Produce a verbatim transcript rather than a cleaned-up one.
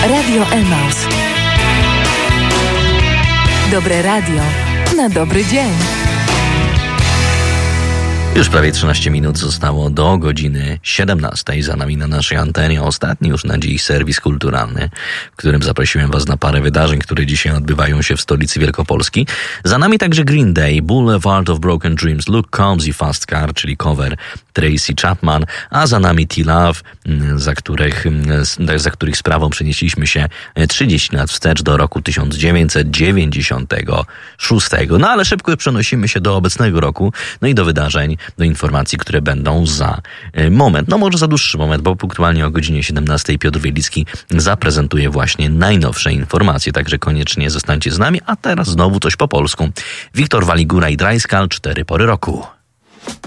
Radio Emaus. Dobre radio na dobry dzień. Już prawie trzynaście minut zostało do godziny siedemnastej. Za nami na naszej antenie ostatni już na dziś serwis kulturalny, w którym zaprosiłem Was na parę wydarzeń, które dzisiaj odbywają się w stolicy Wielkopolski. Za nami także Green Day, Boulevard of Broken Dreams, Luke Combs i Fast Car, czyli cover Tracy Chapman, a za nami T-Love, za których, za których sprawą przenieśliśmy się trzydzieści lat wstecz do roku tysiąc dziewięćset dziewięćdziesiątego szóstego. No ale szybko przenosimy się do obecnego roku, no i do wydarzeń, do informacji, które będą za moment. No może za dłuższy moment, bo punktualnie o godzinie siedemnastej Piotr Wielicki zaprezentuje właśnie najnowsze informacje, także koniecznie zostańcie z nami, a teraz znowu coś po polsku. Wiktor Waligura i Dreiskal, Cztery pory roku.